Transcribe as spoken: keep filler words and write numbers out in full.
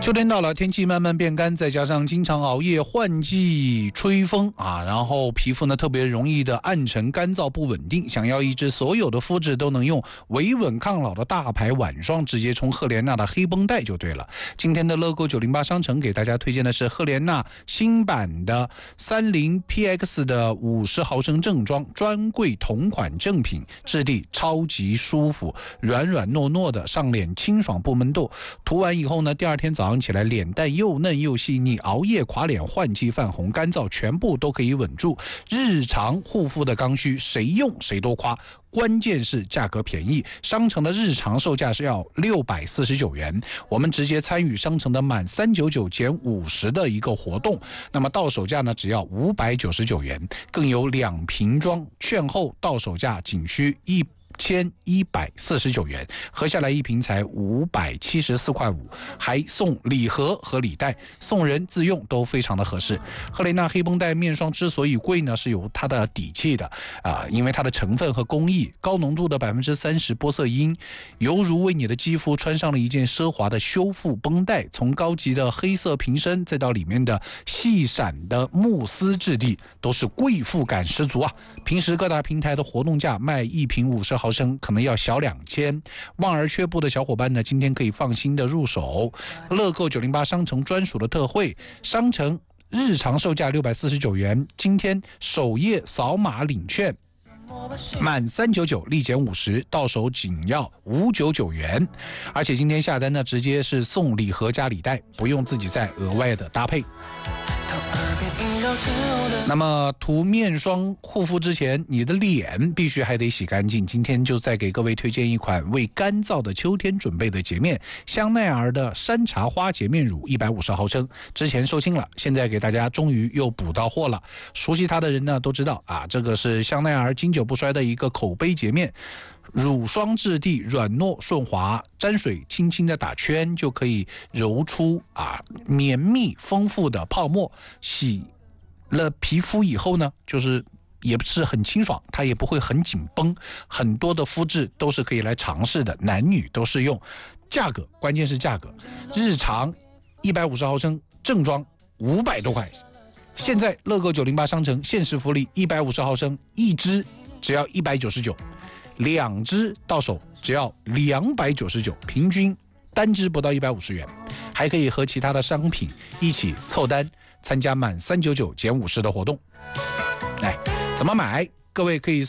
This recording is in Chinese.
秋天到了，天气慢慢变干，再加上经常熬夜、换季、吹风啊，然后皮肤呢特别容易的暗沉、干燥、不稳定。想要一支所有的肤质都能用、维稳抗老的大牌晚霜，直接冲赫莲娜的黑绷带就对了。今天的乐购九零八商城给大家推荐的是赫莲娜新版的三零 P X 的五十毫升正装，专柜同款正品，质地超级舒服，软软糯糯的，上脸清爽不闷痘。涂完以后呢，第二天早上起来脸蛋又嫩又细腻，熬夜垮脸、换季泛红、干燥全部都可以稳住。日常护肤的刚需，谁用谁都夸。关键是价格便宜，商城的日常售价是要六百四十九元，我们直接参与商城的满三九九减五十的一个活动，那么到手价呢只要五百九十九元，更有两瓶装，券后到手价仅需一千一百四十九元，合下来一瓶才五百七十四块五，还送礼盒和礼袋，送人自用都非常的合适。赫莲娜黑绷带面霜之所以贵呢，是有它的底气的啊、呃，因为它的成分和工艺，高浓度的百分之三十玻色因，犹如为你的肌肤穿上了一件奢华的修复绷带。从高级的黑色瓶身，再到里面的细闪的慕斯质地，都是贵妇感十足啊！平时各大平台的活动价卖一瓶五十毫升可能要小两千，望而却步的小伙伴呢，今天可以放心的入手乐购九零八商城专属的特惠，商城日常售价六百四十九元，今天首页扫码领券，满三九九立减五十，到手仅要五九九元，而且今天下单呢，直接是送礼盒加礼袋，不用自己再额外的搭配。那么涂面霜护肤之前，你的脸必须还得洗干净。今天就再给各位推荐一款为干燥的秋天准备的洁面，香奈儿的山茶花洁面乳一百五十毫升，之前售罄了，现在给大家终于又补到货了。熟悉它的人呢都知道啊，这个是香奈儿经久不衰的一个口碑洁面。乳霜质地软糯顺滑，沾水轻轻的打圈就可以揉出啊绵密丰富的泡沫。洗了皮肤以后呢，就是也不是很清爽，它也不会很紧绷，很多的肤质都是可以来尝试的，男女都适用。价格关键是价格，日常一百五十毫升正装五百多块，现在乐购九零八商城限时福利，一百五十毫升一支只要一百九十九。两支到手只要两百九十九，平均单支不到一百五十元，还可以和其他的商品一起凑单参加满三九九减五十的活动。来，怎么买？各位可以